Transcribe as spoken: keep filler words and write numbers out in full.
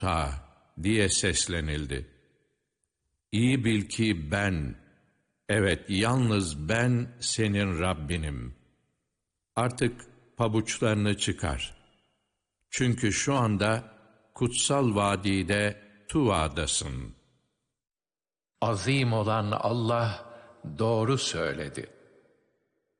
Ta diye seslenildi. İyi bil ki ben, evet yalnız ben senin Rabbinim. Artık pabuçlarını çıkar. Çünkü şu anda kutsal vadide Tuva'dasın. Azim olan Allah doğru söyledi.